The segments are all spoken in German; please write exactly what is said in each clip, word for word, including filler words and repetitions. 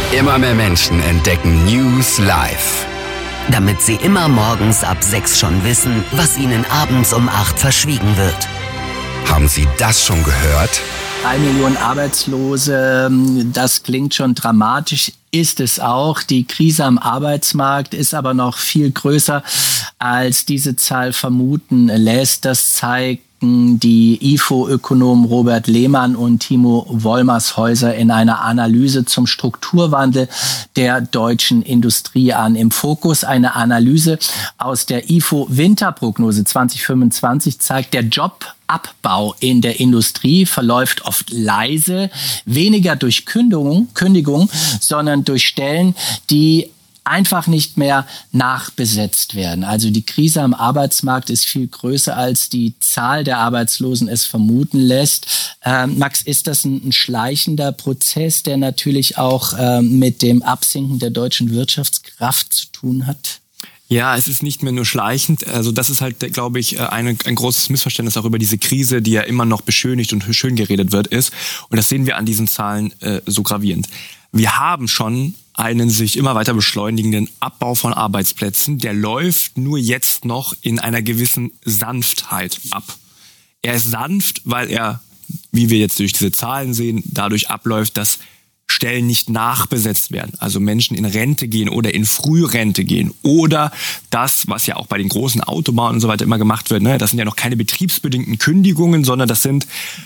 Immer mehr Menschen entdecken News live. Damit sie immer morgens ab sechs schon wissen, was ihnen abends um acht verschwiegen wird. Haben Sie das schon gehört? Drei Millionen Arbeitslose, das klingt schon dramatisch, ist es auch. Die Krise am Arbeitsmarkt ist aber noch viel größer, als diese Zahl vermuten lässt. Das zeigt die I F O-Ökonomen Robert Lehmann und Timo Wollmershäuser in einer Analyse zum Strukturwandel der deutschen Industrie an. Im Fokus eine Analyse aus der I F O-Winterprognose zwanzig fünfundzwanzig zeigt, der Jobabbau in der Industrie verläuft oft leise, weniger durch Kündigung, Kündigung, sondern durch Stellen, die einfach nicht mehr nachbesetzt werden. Also die Krise am Arbeitsmarkt ist viel größer, als die Zahl der Arbeitslosen es vermuten lässt. Ähm, Max, ist das ein, ein schleichender Prozess, der natürlich auch ähm, mit dem Absinken der deutschen Wirtschaftskraft zu tun hat? Ja, es ist nicht mehr nur schleichend. Also das ist halt, glaube ich, eine, ein großes Missverständnis auch über diese Krise, die ja immer noch beschönigt und schön geredet wird, ist. Und das sehen wir an diesen Zahlen äh, so gravierend. Wir haben schon einen sich immer weiter beschleunigenden Abbau von Arbeitsplätzen. Der läuft nur jetzt noch in einer gewissen Sanftheit ab. Er ist sanft, weil er, wie wir jetzt durch diese Zahlen sehen, dadurch abläuft, dass Stellen nicht nachbesetzt werden. Also Menschen in Rente gehen oder in Frührente gehen. Oder das, was ja auch bei den großen Autobahnen und so weiter immer gemacht wird, ne, das sind ja noch keine betriebsbedingten Kündigungen, sondern das sind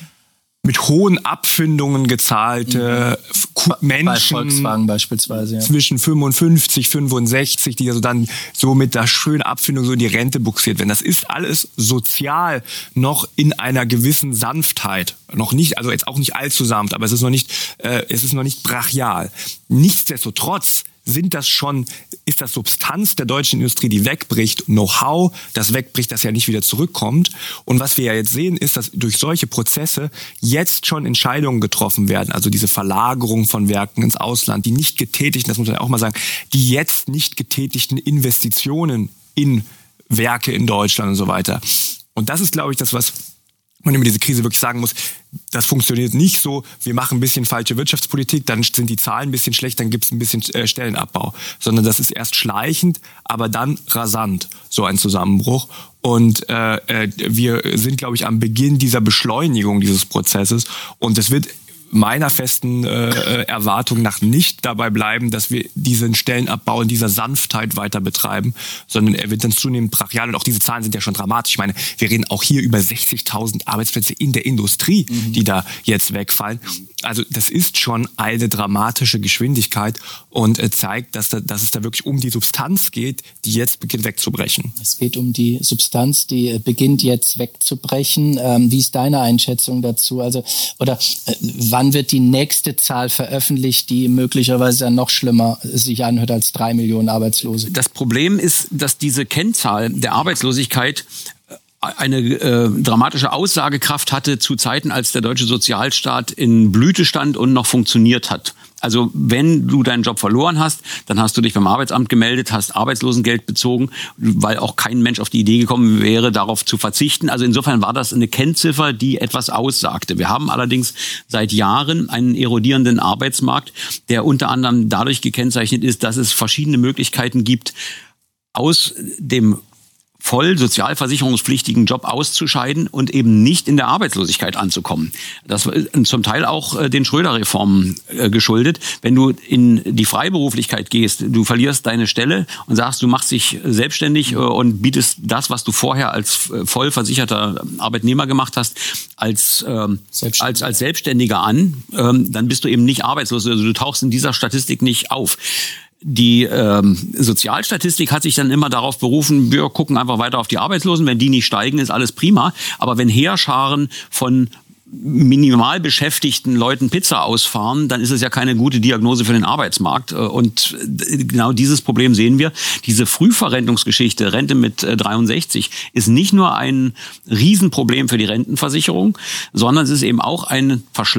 mit hohen Abfindungen gezahlte mhm. Menschen. Bei Volkswagen beispielsweise, ja. Zwischen fünfundfünfzig, fünfundsechzig, die also dann so mit der schönen Abfindung so in die Rente buxiert werden. Das ist alles sozial noch in einer gewissen Sanftheit. Noch nicht, also jetzt auch nicht allzu sanft, aber es ist noch nicht, äh, es ist noch nicht brachial. Nichtsdestotrotz sind das schon, ist das Substanz der deutschen Industrie, die wegbricht, Know-how, das wegbricht, das ja nicht wieder zurückkommt. Und was wir ja jetzt sehen, ist, dass durch solche Prozesse jetzt schon Entscheidungen getroffen werden, also diese Verlagerung von Werken ins Ausland, die nicht getätigten, das muss man auch mal sagen, die jetzt nicht getätigten Investitionen in Werke in Deutschland und so weiter. Und das ist, glaube ich, das, was man über diese Krise wirklich sagen muss, das funktioniert nicht so, wir machen ein bisschen falsche Wirtschaftspolitik, dann sind die Zahlen ein bisschen schlecht, dann gibt es ein bisschen äh, Stellenabbau. Sondern das ist erst schleichend, aber dann rasant, so ein Zusammenbruch. Und äh, äh, wir sind, glaube ich, am Beginn dieser Beschleunigung dieses Prozesses. Und es wird meiner festen äh, Erwartung nach nicht dabei bleiben, dass wir diesen Stellenabbau in dieser Sanftheit weiter betreiben, sondern er wird dann zunehmend brachial. Und auch diese Zahlen sind ja schon dramatisch. Ich meine, wir reden auch hier über sechzigtausend Arbeitsplätze in der Industrie, mhm. die da jetzt wegfallen. Also das ist schon eine dramatische Geschwindigkeit und äh, zeigt, dass, da, dass es da wirklich um die Substanz geht, die jetzt beginnt wegzubrechen. Es geht um die Substanz, die äh, beginnt jetzt wegzubrechen. Ähm, wie ist deine Einschätzung dazu? Also oder äh, wann wird die nächste Zahl veröffentlicht, die möglicherweise noch schlimmer sich anhört als drei Millionen Arbeitslose? Das Problem ist, dass diese Kennzahl der Arbeitslosigkeit eine äh, dramatische Aussagekraft hatte zu Zeiten, als der deutsche Sozialstaat in Blüte stand und noch funktioniert hat. Also wenn du deinen Job verloren hast, dann hast du dich beim Arbeitsamt gemeldet, hast Arbeitslosengeld bezogen, weil auch kein Mensch auf die Idee gekommen wäre, darauf zu verzichten. Also insofern war das eine Kennziffer, die etwas aussagte. Wir haben allerdings seit Jahren einen erodierenden Arbeitsmarkt, der unter anderem dadurch gekennzeichnet ist, dass es verschiedene Möglichkeiten gibt, aus dem voll sozialversicherungspflichtigen Job auszuscheiden und eben nicht in der Arbeitslosigkeit anzukommen. Das ist zum Teil auch den Schröder-Reformen geschuldet. Wenn du in die Freiberuflichkeit gehst, du verlierst deine Stelle und sagst, du machst dich selbstständig und bietest das, was du vorher als voll versicherter Arbeitnehmer gemacht hast, als, ähm, als, als Selbstständiger an, ähm, dann bist du eben nicht arbeitslos. Also du tauchst in dieser Statistik nicht auf. Die ähm, Sozialstatistik hat sich dann immer darauf berufen, wir gucken einfach weiter auf die Arbeitslosen. Wenn die nicht steigen, ist alles prima. Aber wenn Heerscharen von minimal beschäftigten Leuten Pizza ausfahren, dann ist es ja keine gute Diagnose für den Arbeitsmarkt. Und genau dieses Problem sehen wir. Diese Frühverrentungsgeschichte, Rente mit dreiundsechzig, ist nicht nur ein Riesenproblem für die Rentenversicherung, sondern es ist eben auch ein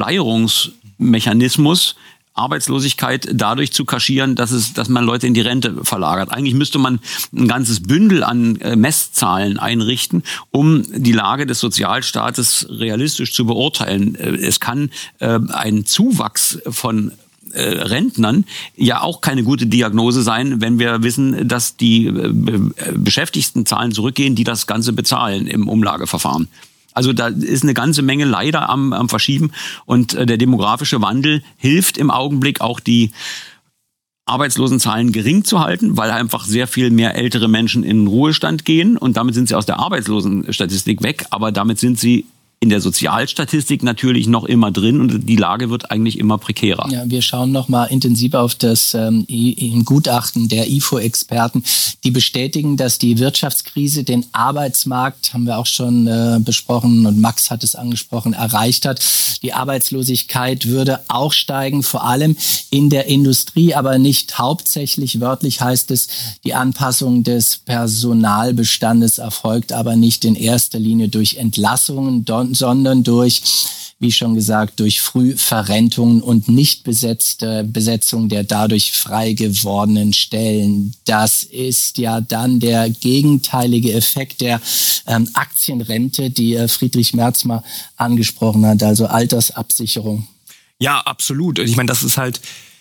Verschleierungsmechanismus, Arbeitslosigkeit dadurch zu kaschieren, dass es, dass man Leute in die Rente verlagert. Eigentlich müsste man ein ganzes Bündel an Messzahlen einrichten, um die Lage des Sozialstaates realistisch zu beurteilen. Es kann äh, ein Zuwachs von äh, Rentnern ja auch keine gute Diagnose sein, wenn wir wissen, dass die äh, Beschäftigtenzahlen zurückgehen, die das Ganze bezahlen im Umlageverfahren. Also da ist eine ganze Menge leider am, am Verschieben und äh, der demografische Wandel hilft im Augenblick auch die Arbeitslosenzahlen gering zu halten, weil einfach sehr viel mehr ältere Menschen in den Ruhestand gehen und damit sind sie aus der Arbeitslosenstatistik weg, aber damit sind sie in der Sozialstatistik natürlich noch immer drin und die Lage wird eigentlich immer prekärer. Ja, wir schauen noch mal intensiver auf das ähm, Gutachten der I F O-Experten. Die bestätigen, dass die Wirtschaftskrise den Arbeitsmarkt, haben wir auch schon äh, besprochen und Max hat es angesprochen, erreicht hat. Die Arbeitslosigkeit würde auch steigen, vor allem in der Industrie, aber nicht hauptsächlich. Wörtlich heißt es, die Anpassung des Personalbestandes erfolgt aber nicht in erster Linie durch Entlassungen, sondern durch, wie schon gesagt, durch Frühverrentungen und nicht besetzte Besetzung der dadurch frei gewordenen Stellen. Das ist ja dann der gegenteilige Effekt der ähm, Aktienrente, die äh, Friedrich Merz mal angesprochen hat, also Altersabsicherung. Ja, absolut. Und ich meine, das ist halt,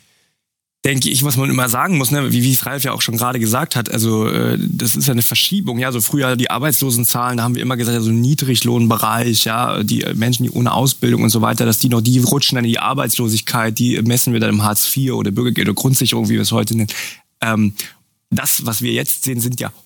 denke ich, was man immer sagen muss, ne, wie, wie es Ralf ja auch schon gerade gesagt hat, also äh, das ist ja eine Verschiebung, ja, so früher die Arbeitslosenzahlen, da haben wir immer gesagt, also Niedriglohnbereich, ja, die Menschen, die ohne Ausbildung und so weiter, dass die noch, die rutschen dann in die Arbeitslosigkeit, die messen wir dann im Hartz vier oder Bürgergeld oder Grundsicherung, wie wir es heute nennen. Ähm, Das, was wir jetzt sehen, sind ja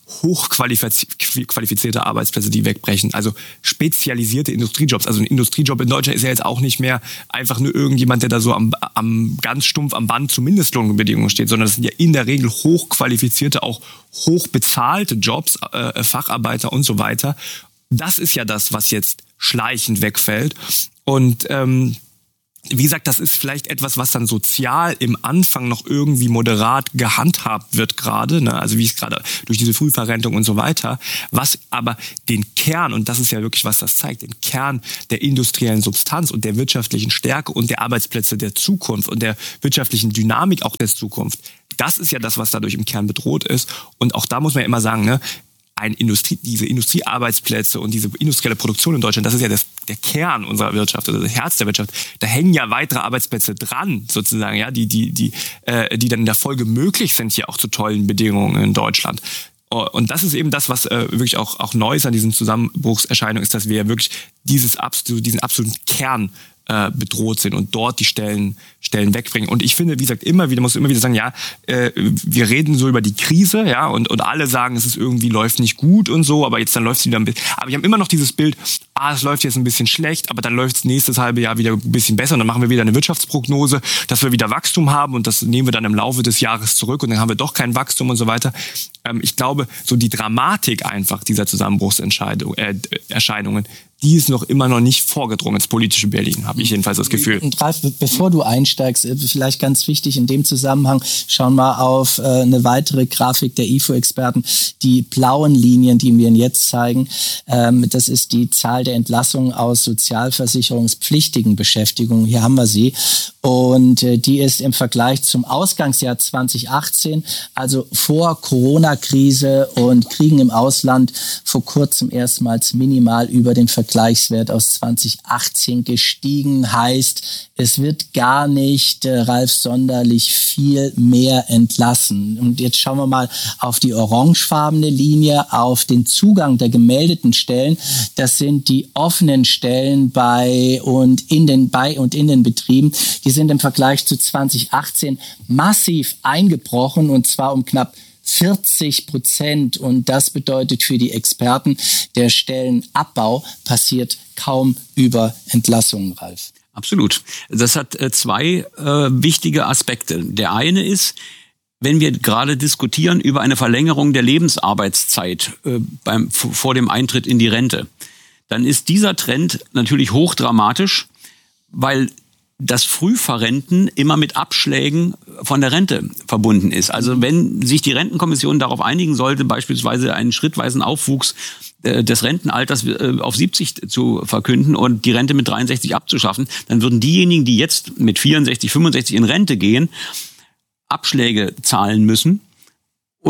hochqualifizierte Arbeitsplätze, die wegbrechen. Also spezialisierte Industriejobs. Also ein Industriejob in Deutschland ist ja jetzt auch nicht mehr einfach nur irgendjemand, der da so am, am ganz stumpf am Band zu Mindestlohnbedingungen steht, sondern das sind ja in der Regel hochqualifizierte, auch hochbezahlte Jobs, äh, Facharbeiter und so weiter. Das ist ja das, was jetzt schleichend wegfällt. Und ähm, wie gesagt, das ist vielleicht etwas, was dann sozial im Anfang noch irgendwie moderat gehandhabt wird gerade, ne? Also wie es gerade durch diese Frühverrentung und so weiter, was aber den Kern, und das ist ja wirklich, was das zeigt, den Kern der industriellen Substanz und der wirtschaftlichen Stärke und der Arbeitsplätze der Zukunft und der wirtschaftlichen Dynamik auch der Zukunft, das ist ja das, was dadurch im Kern bedroht ist. Und auch da muss man ja immer sagen, ne, ein Industrie, diese Industriearbeitsplätze und diese industrielle Produktion in Deutschland, das ist ja das, der Kern unserer Wirtschaft, also das Herz der Wirtschaft. Da hängen ja weitere Arbeitsplätze dran, sozusagen, ja, die, die, die, äh, die dann in der Folge möglich sind, hier auch zu tollen Bedingungen in Deutschland. Und das ist eben das, was äh, wirklich auch, auch neu ist an diesen Zusammenbruchserscheinungen, ist, dass wir ja wirklich dieses absolut, diesen absoluten Kern äh, bedroht sind und dort die Stellen, Stellen wegbringen. Und ich finde, wie gesagt, immer wieder, muss immer wieder sagen, ja, äh, wir reden so über die Krise, ja, und, und alle sagen, es ist irgendwie, läuft nicht gut und so, aber jetzt dann läuft es wieder ein bisschen. Aber ich habe immer noch dieses Bild, ah, es läuft jetzt ein bisschen schlecht, aber dann läuft es nächstes halbe Jahr wieder ein bisschen besser und dann machen wir wieder eine Wirtschaftsprognose, dass wir wieder Wachstum haben und das nehmen wir dann im Laufe des Jahres zurück und dann haben wir doch kein Wachstum und so weiter. Ähm, ich glaube, so die Dramatik einfach dieser Zusammenbruchserscheinungen, äh, Erscheinungen, die ist noch immer noch nicht vorgedrungen ins politische Berlin, habe ich jedenfalls das Gefühl. Und Ralf, bevor du einsteigst, vielleicht ganz wichtig in dem Zusammenhang, schauen wir auf äh, eine weitere Grafik der I F O-Experten. Die blauen Linien, die wir jetzt zeigen, ähm, das ist die Zahl der Entlassungen aus sozialversicherungspflichtigen Beschäftigungen. Hier haben wir sie. Und äh, die ist im Vergleich zum Ausgangsjahr zwanzig achtzehn, also vor Corona-Krise und Kriegen im Ausland, vor kurzem erstmals minimal über den Vergleichswert aus zwanzig achtzehn gestiegen. Heißt, es wird gar nicht, äh, Ralf, sonderlich viel mehr entlassen. Und jetzt schauen wir mal auf die orangefarbene Linie, auf den Zugang der gemeldeten Stellen. Das sind die offenen Stellen bei und in den, bei und in den Betrieben. Die sind im Vergleich zu zwanzig achtzehn massiv eingebrochen und zwar um knapp vierzig Prozent. Und das bedeutet für die Experten, der Stellenabbau passiert kaum über Entlassungen, Ralf. Absolut. Das hat äh, zwei äh, wichtige Aspekte. Der eine ist, wenn wir gerade diskutieren über eine Verlängerung der Lebensarbeitszeit äh, beim, vor dem Eintritt in die Rente, dann ist dieser Trend natürlich hochdramatisch, weil das Frühverrenten immer mit Abschlägen von der Rente verbunden ist. Also wenn sich die Rentenkommission darauf einigen sollte, beispielsweise einen schrittweisen Aufwuchs des Rentenalters auf siebzig zu verkünden und die Rente mit dreiundsechzig abzuschaffen, dann würden diejenigen, die jetzt mit vierundsechzig, fünfundsechzig in Rente gehen, Abschläge zahlen müssen und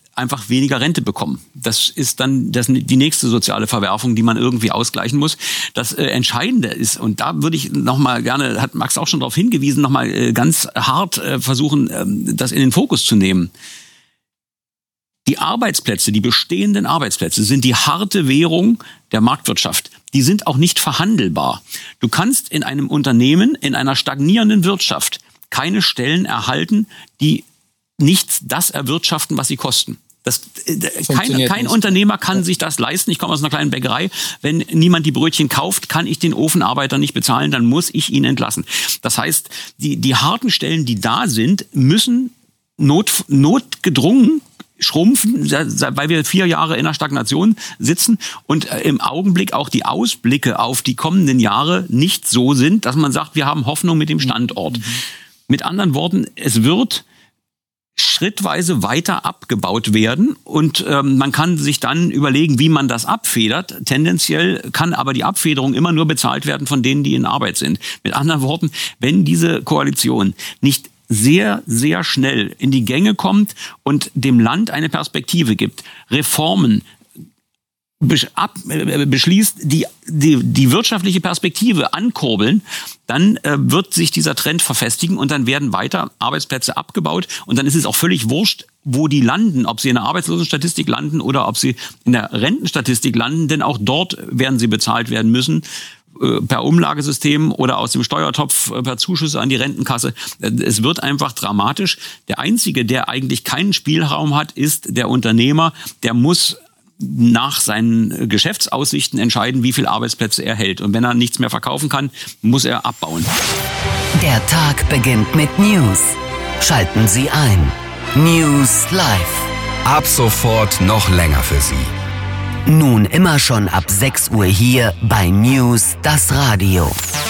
einfach weniger Rente bekommen. Das ist dann das, die nächste soziale Verwerfung, die man irgendwie ausgleichen muss. Das äh, Entscheidende ist, und da würde ich noch mal gerne, hat Max auch schon darauf hingewiesen, noch mal äh, ganz hart äh, versuchen, äh, das in den Fokus zu nehmen. Die Arbeitsplätze, die bestehenden Arbeitsplätze sind die harte Währung der Marktwirtschaft. Die sind auch nicht verhandelbar. Du kannst in einem Unternehmen, in einer stagnierenden Wirtschaft keine Stellen erhalten, die nicht das erwirtschaften, was sie kosten. Das, kein kein Unternehmer kann sich das leisten. Ich komme aus einer kleinen Bäckerei. Wenn niemand die Brötchen kauft, kann ich den Ofenarbeiter nicht bezahlen, dann muss ich ihn entlassen. Das heißt, die, die harten Stellen, die da sind, müssen not, notgedrungen schrumpfen, weil wir vier Jahre in der Stagnation sitzen und im Augenblick auch die Ausblicke auf die kommenden Jahre nicht so sind, dass man sagt, wir haben Hoffnung mit dem Standort. Mhm. Mit anderen Worten, es wird schrittweise weiter abgebaut werden und ähm, man kann sich dann überlegen, wie man das abfedert. Tendenziell kann aber die Abfederung immer nur bezahlt werden von denen, die in Arbeit sind. Mit anderen Worten, wenn diese Koalition nicht sehr, sehr schnell in die Gänge kommt und dem Land eine Perspektive gibt, Reformen ab, äh, beschließt, die, die die wirtschaftliche Perspektive ankurbeln, dann äh, wird sich dieser Trend verfestigen und dann werden weiter Arbeitsplätze abgebaut und dann ist es auch völlig wurscht, wo die landen, ob sie in der Arbeitslosenstatistik landen oder ob sie in der Rentenstatistik landen, denn auch dort werden sie bezahlt werden müssen, per Umlagesystem oder aus dem Steuertopf per Zuschüsse an die Rentenkasse. Es wird einfach dramatisch. Der Einzige, der eigentlich keinen Spielraum hat, ist der Unternehmer. Der muss nach seinen Geschäftsaussichten entscheiden, wie viele Arbeitsplätze er hält. Und wenn er nichts mehr verkaufen kann, muss er abbauen. Der Tag beginnt mit News. Schalten Sie ein. News Live. Ab sofort noch länger für Sie. Nun immer schon ab sechs Uhr hier bei News, das Radio.